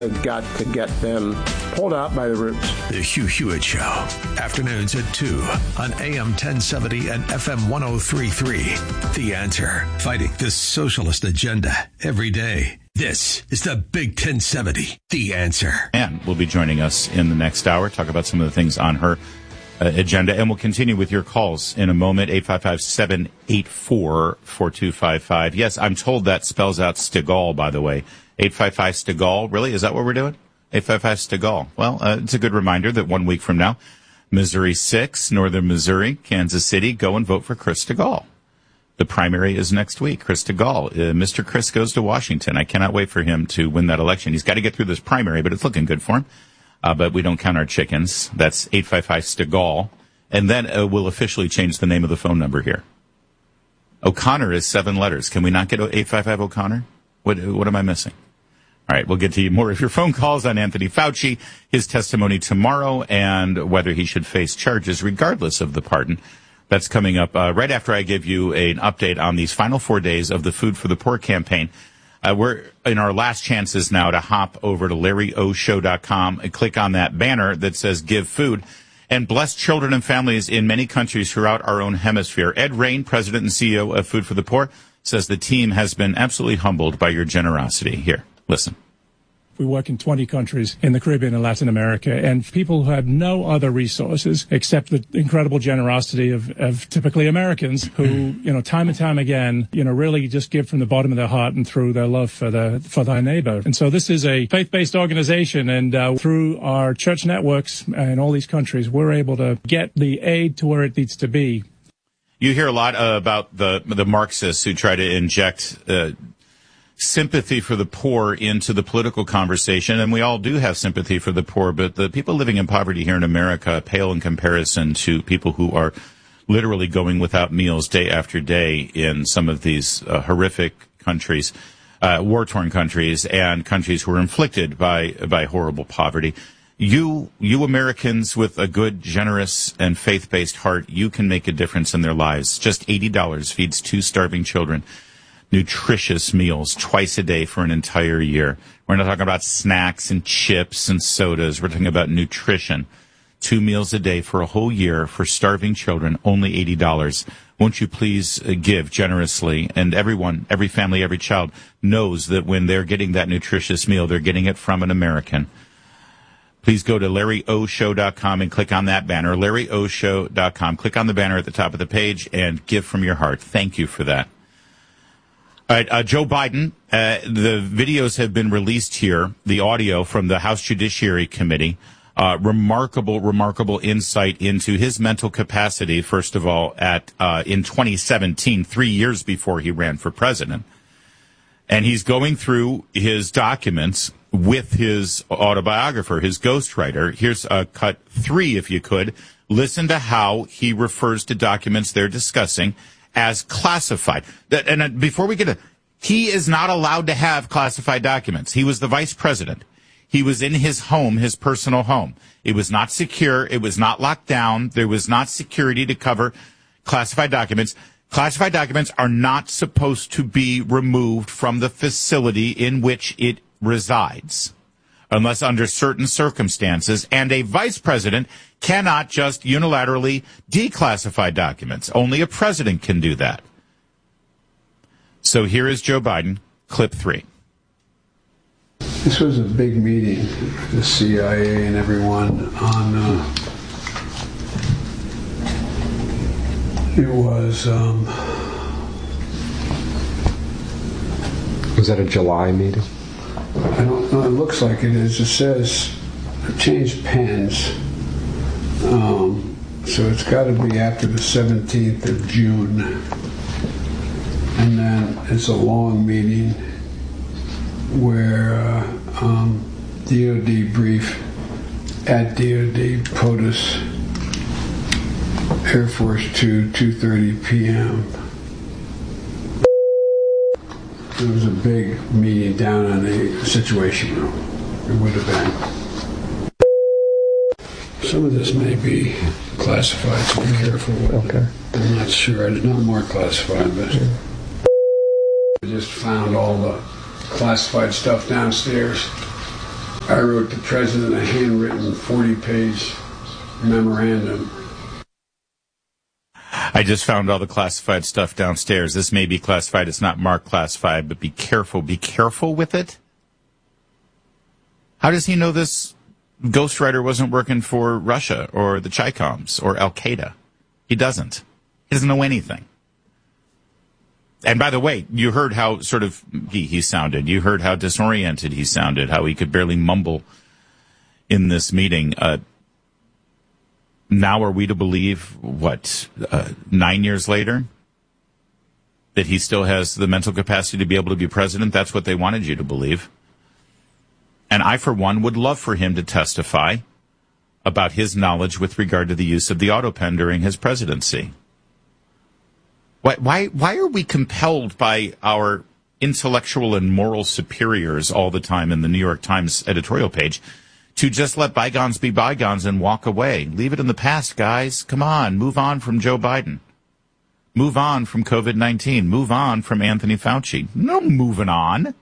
Got to get them pulled out by the roots. The Hugh Hewitt Show, afternoons at 2 on AM 1070 and FM 103.3. The Answer, fighting the socialist agenda every day. This is the Big 1070, The Answer. Ann will be joining us in the next hour, talk about some of the things on her agenda, and we'll continue with your calls in a moment. 855-784-4255. Yes, I'm told that spells out Stegall, by the way. 855 Stegall. Really? Is that what we're doing? 855 Stegall. Well, it's a good reminder that 1 week from now, Missouri 6, Northern Missouri, Kansas City, go and vote for Chris Stegall. The primary is next week. Chris Stegall. Mr. Chris goes to Washington. I cannot wait for him to win that election. He's got to get through this primary, but it's looking good for him. But we don't count our chickens. That's 855 Stegall. And then we'll officially change the name of the phone number here. O'Connor is 7 letters. Can we not get 855 O'Connor? What am I missing? All right, we'll get to more of your phone calls on Anthony Fauci, his testimony tomorrow, and whether he should face charges regardless of the pardon. That's coming up right after I give you an update on these final 4 days of the Food for the Poor campaign. We're in our last chances now to hop over to LarryOShow.com and click on that banner that says Give Food and bless children and families in many countries throughout our own hemisphere. Ed Rain, President and CEO of Food for the Poor, says the team has been absolutely humbled by your generosity. Here, listen. We work in 20 countries in the Caribbean and Latin America, and people who have no other resources except the incredible generosity of typically Americans who, time and time again, really just give from the bottom of their heart and through their love for their neighbor. And so this is a faith-based organization, and through our church networks in all these countries, we're able to get the aid to where it needs to be. You hear a lot about the Marxists who try to inject sympathy for the poor into the political conversation, and we all do have sympathy for the poor, but the people living in poverty here in America pale in comparison to people who are literally going without meals day after day in some of these horrific countries, war-torn countries, and countries who are inflicted by horrible poverty. You Americans with a good, generous, and faith-based heart, you can make a difference in their lives. Just $80 feeds 2 starving children nutritious meals twice a day for an entire year. We're not talking about snacks and chips and sodas. We're talking about nutrition. 2 meals a day for a whole year for starving children, only $80. Won't you please give generously? And everyone, every family, every child knows that when they're getting that nutritious meal, they're getting it from an American. Please go to LarryOShow.com and click on that banner, LarryOShow.com. Click on the banner at the top of the page and give from your heart. Thank you for that. All right, Joe Biden, the videos have been released here, the audio from the House Judiciary Committee. Remarkable insight into his mental capacity, first of all, in 2017, 3 years before he ran for president. And he's going through his documents with his autobiographer, his ghostwriter. Here's cut 3, if you could. Listen to how he refers to documents they're discussing as classified. And before we get to, he is not allowed to have classified documents. He was the vice president. He was in his home, his personal home. It was not secure. It was not locked down. There was not security to cover classified documents. Classified documents are not supposed to be removed from the facility in which it resides, unless under certain circumstances, and a vice president cannot just unilaterally declassify documents. Only a president can do that. So here is Joe Biden, clip 3. This was a big meeting, the CIA and everyone on, it was that a July meeting? I don't know, it looks like it is. It says, I changed pens, so it's got to be after the 17th of June. And then it's a long meeting where DOD brief at DOD POTUS, Air Force 2, 2:30 p.m. There was a big meeting down in the Situation Room. It would have been. Some of this may be classified, so be careful with it. Okay. I'm not sure. It's not more classified, but I just found all the classified stuff downstairs. I wrote the president a handwritten 40-page memorandum. I just found all the classified stuff downstairs. This may be classified. It's not marked classified, but be careful. Be careful with it. How does he know this ghostwriter wasn't working for Russia or the Chicoms or Al-Qaeda? He doesn't. He doesn't know anything. And by the way, you heard how sort of he sounded. You heard how disoriented he sounded, how he could barely mumble in this meeting. Now are we to believe, 9 years later, that he still has the mental capacity to be able to be president? That's what they wanted you to believe. And I, for one, would love for him to testify about his knowledge with regard to the use of the auto pen during his presidency. Why are we compelled by our intellectual and moral superiors all the time in the New York Times editorial page to just let bygones be bygones and walk away? Leave it in the past, guys. Come on, move on from Joe Biden. Move on from COVID-19. Move on from Anthony Fauci. No moving on.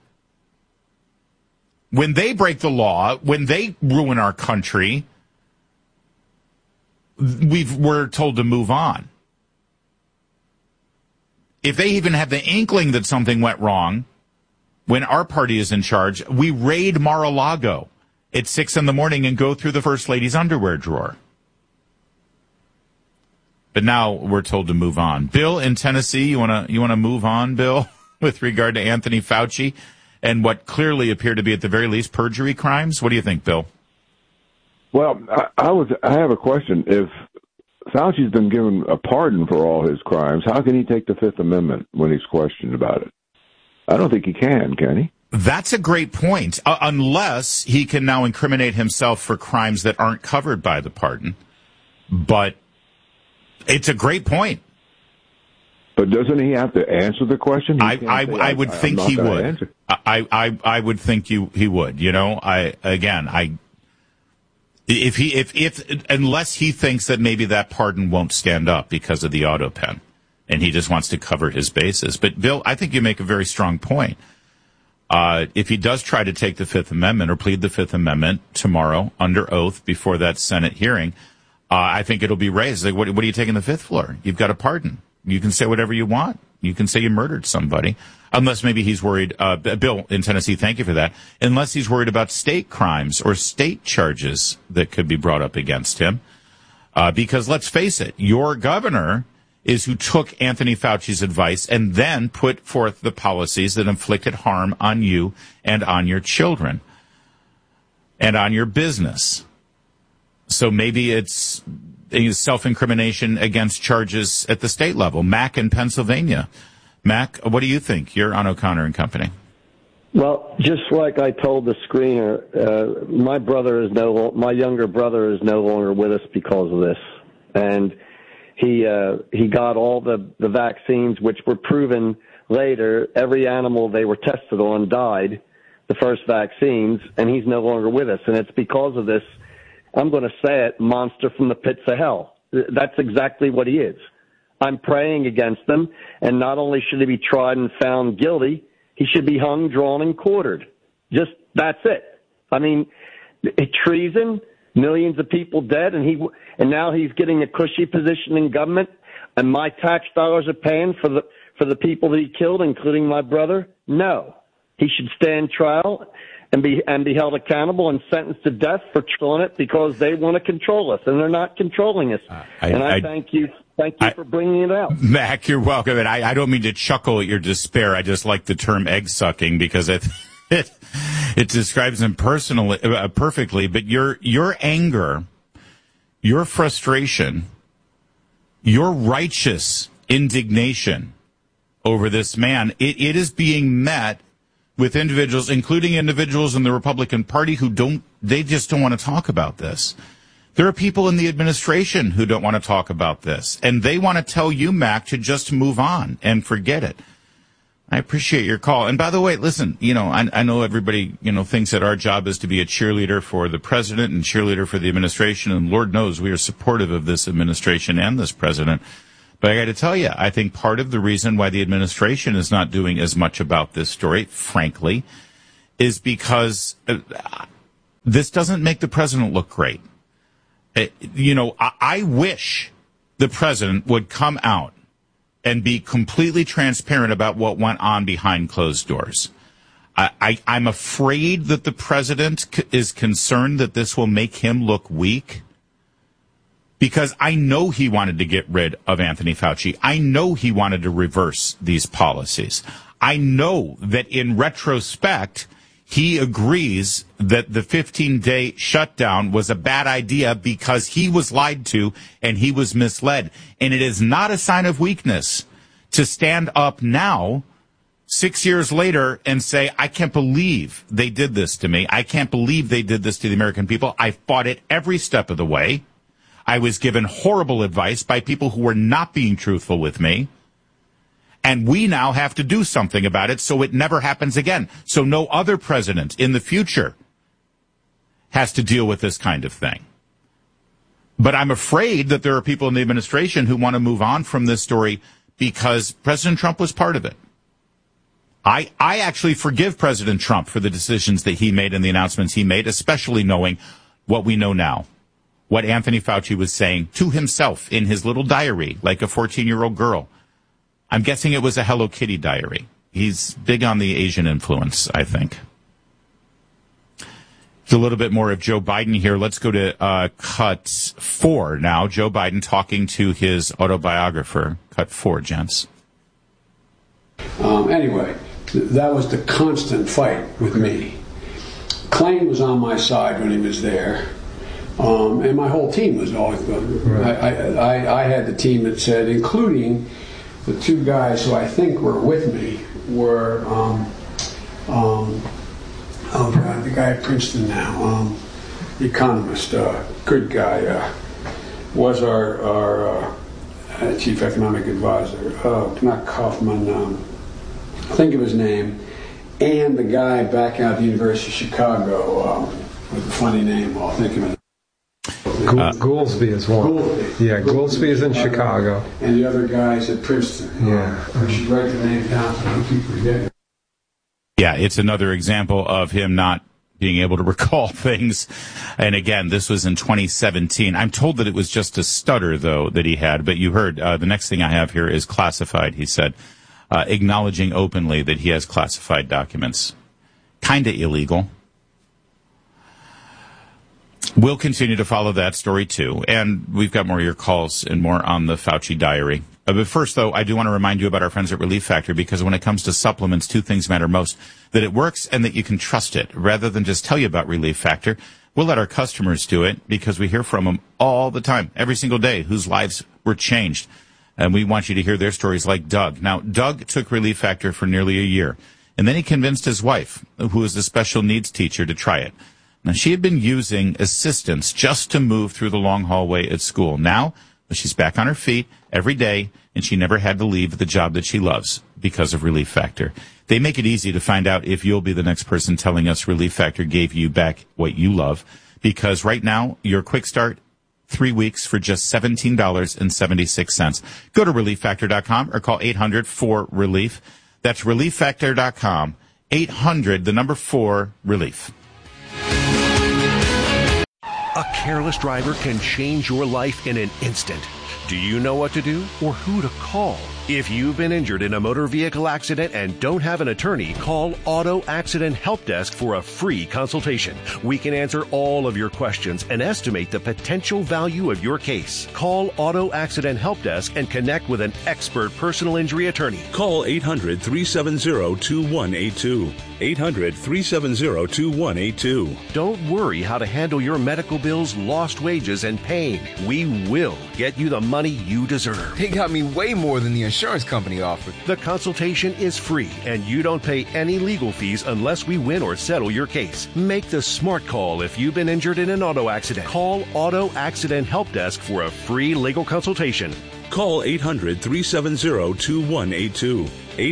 When they break the law, when they ruin our country, we're told to move on. If they even have the inkling that something went wrong, when our party is in charge, we raid Mar-a-Lago at 6 a.m. and go through the First Lady's underwear drawer. But now we're told to move on. Bill in Tennessee, you wanna move on, Bill, with regard to Anthony Fauci and what clearly appear to be at the very least perjury crimes? What do you think, Bill? Well, I have a question. If Fauci's been given a pardon for all his crimes, how can he take the Fifth Amendment when he's questioned about it? I don't think he can he? That's a great point, unless he can now incriminate himself for crimes that aren't covered by the pardon. But it's a great point. But doesn't he have to answer the question? I would think he would. I would think he would. You know, unless he thinks that maybe that pardon won't stand up because of the auto pen, and he just wants to cover his bases. But Bill, I think you make a very strong point. If he does try to take the Fifth Amendment or plead the Fifth Amendment tomorrow under oath before that Senate hearing, I think it'll be raised. Like, what are you taking the fifth floor? You've got a pardon. You can say whatever you want. You can say you murdered somebody. Unless maybe he's worried, Bill in Tennessee, thank you for that. Unless he's worried about state crimes or state charges that could be brought up against him. Because let's face it, your governor is who took Anthony Fauci's advice and then put forth the policies that inflicted harm on you and on your children and on your business. So maybe it's self-incrimination against charges at the state level. Mac in Pennsylvania. Mac, what do you think? You're on O'Connor and Company. Well, just like I told the screener, my younger brother is no longer with us because of this, and he got all the vaccines, which were proven later. Every animal they were tested on died, the first vaccines, and he's no longer with us, and it's because of this. I'm going to say it, monster from the pits of hell. That's exactly what he is. I'm praying against him, and not only should he be tried and found guilty, he should be hung, drawn, and quartered. Just, that's it. I mean, treason, millions of people dead, and now he's getting a cushy position in government, and my tax dollars are paying for the people that he killed, including my brother? No. He should stand trial and be held accountable and sentenced to death for doing it because they want to control us, and they're not controlling us. I thank you for bringing it out. Mac, you're welcome. And I don't mean to chuckle at your despair. I just like the term egg sucking because it describes him perfectly. But your anger, your frustration, your righteous indignation over this man, it is being met with individuals, including individuals in the Republican Party they just don't want to talk about this. There are people in the administration who don't want to talk about this, and they want to tell you, Mac, to just move on and forget it. I appreciate your call. And by the way, listen, I know everybody, thinks that our job is to be a cheerleader for the president and cheerleader for the administration, and Lord knows we are supportive of this administration and this president. But I got to tell you, I think part of the reason why the administration is not doing as much about this story, frankly, is because this doesn't make the president look great. I wish the president would come out and be completely transparent about what went on behind closed doors. I'm afraid that the president is concerned that this will make him look weak, because I know he wanted to get rid of Anthony Fauci. I know he wanted to reverse these policies. I know that in retrospect, he agrees that the 15-day shutdown was a bad idea because he was lied to and he was misled. And it is not a sign of weakness to stand up now, 6 years later, and say, I can't believe they did this to me. I can't believe they did this to the American people. I fought it every step of the way. I was given horrible advice by people who were not being truthful with me. And we now have to do something about it so it never happens again. So no other president in the future has to deal with this kind of thing. But I'm afraid that there are people in the administration who want to move on from this story because President Trump was part of it. I actually forgive President Trump for the decisions that he made and the announcements he made, especially knowing what we know now. What Anthony Fauci was saying to himself in his little diary, like a 14-year-old girl. I'm guessing it was a Hello Kitty diary. He's big on the Asian influence, I think. There's a little bit more of Joe Biden here. Let's go to cut 4 now. Joe Biden talking to his autobiographer. Cut 4, gents. Anyway, that was the constant fight with me. Klain was on my side when he was there. And my whole team was always good. Right. I had the team that said, including the 2 guys who I think were with me, were the guy at Princeton now, the economist, good guy, was our chief economic advisor. Not Kaufman, think of his name, and the guy back out at the University of Chicago with a funny name. I'll think of it. Goolsby is one. Goolsby is in Chicago. And the other guy's at Princeton. I should write the name down so I don't keep forgetting. Yeah, it's another example of him not being able to recall things. And again, this was in 2017. I'm told that it was just a stutter, though, that he had. But you heard, the next thing I have here is classified, he said, acknowledging openly that he has classified documents. Kind of illegal. We'll continue to follow that story, too. And we've got more of your calls and more on the Fauci diary. But first, though, I do want to remind you about our friends at Relief Factor, because when it comes to supplements, 2 things matter most: that it works and that you can trust it. Rather than just tell you about Relief Factor, we'll let our customers do it, because we hear from them all the time, every single day, whose lives were changed. And we want you to hear their stories, like Doug. Now, Doug took Relief Factor for nearly a year, and then he convinced his wife, who is a special needs teacher, to try it. Now, she had been using assistance just to move through the long hallway at school. Now, she's back on her feet every day, and she never had to leave the job that she loves because of Relief Factor. They make it easy to find out if you'll be the next person telling us Relief Factor gave you back what you love, because right now, your quick start, 3 weeks for just $17.76. Go to ReliefFactor.com or call 800-4RELIEF. That's ReliefFactor.com, 800-4-RELIEF. A careless driver can change your life in an instant. Do you know what to do or who to call? If you've been injured in a motor vehicle accident and don't have an attorney, call Auto Accident Help Desk for a free consultation. We can answer all of your questions and estimate the potential value of your case. Call Auto Accident Help Desk and connect with an expert personal injury attorney. Call 800-370-2182. 800-370-2182. Don't worry how to handle your medical bills, lost wages, and pain. We will get you the money you deserve. They got me way more than the insurance company offered. The consultation is free, and you don't pay any legal fees unless we win or settle your case. Make the smart call if you've been injured in an auto accident. Call Auto Accident Help Desk for a free legal consultation. Call 800-370-2182.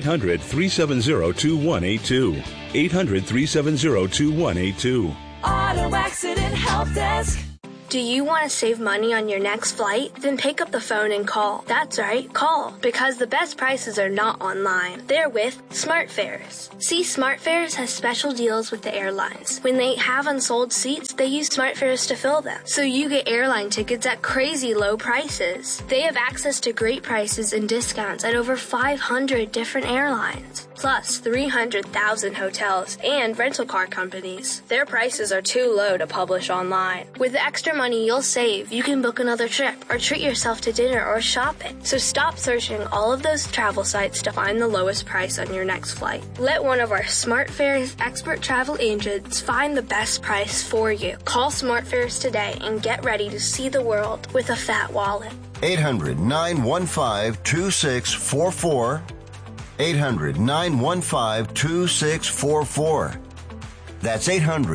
800-370-2182. 800-370-2182. Auto Accident Help Desk. Do you want to save money on your next flight? Then pick up the phone and call. That's right, call. Because the best prices are not online. They're with SmartFares. See, SmartFares has special deals with the airlines. When they have unsold seats, they use SmartFares to fill them. So you get airline tickets at crazy low prices. They have access to great prices and discounts at over 500 different airlines. Plus 300,000 hotels and rental car companies. Their prices are too low to publish online. With the extra money you'll save, you can book another trip or treat yourself to dinner or shopping. So stop searching all of those travel sites to find the lowest price on your next flight. Let one of our SmartFares expert travel agents find the best price for you. Call SmartFares today and get ready to see the world with a fat wallet. 800-915-2644. 800-915-2644. That's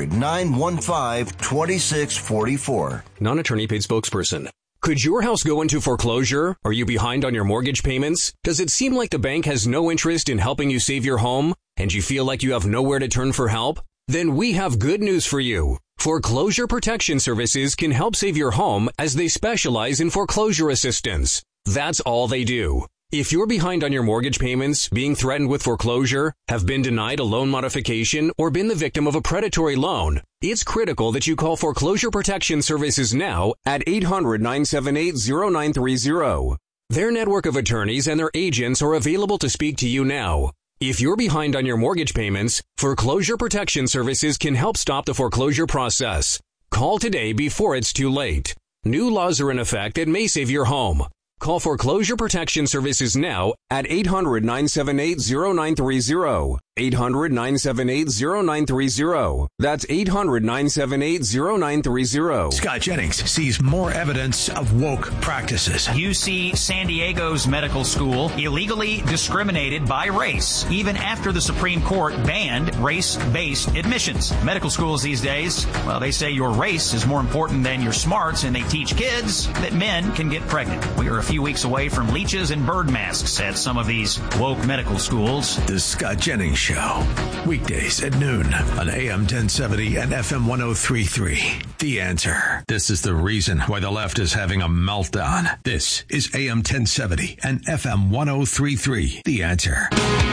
800-915-2644. Non-attorney paid spokesperson. Could your house go into foreclosure? Are you behind on your mortgage payments? Does it seem like the bank has no interest in helping you save your home? And you feel like you have nowhere to turn for help? Then we have good news for you. Foreclosure Protection Services can help save your home as they specialize in foreclosure assistance. That's all they do. If you're behind on your mortgage payments, being threatened with foreclosure, have been denied a loan modification, or been the victim of a predatory loan, it's critical that you call Foreclosure Protection Services now at 800-978-0930. Their network of attorneys and their agents are available to speak to you now. If you're behind on your mortgage payments, Foreclosure Protection Services can help stop the foreclosure process. Call today before it's too late. New laws are in effect that may save your home. Call Foreclosure Protection Services now at 800-978-0930. 800-978-0930. That's 800-978-0930. Scott Jennings sees more evidence of woke practices. UC San Diego's medical school illegally discriminated by race, even after the Supreme Court banned race-based admissions. Medical schools these days, well, they say your race is more important than your smarts, and they teach kids that men can get pregnant. We are a few weeks away from leeches and bird masks at some of these woke medical schools. The Scott Jennings Show, weekdays at noon on AM 1070 and FM 103.3. The Answer. This is the reason why the left is having a meltdown. This is AM 1070 and FM 103.3. The Answer.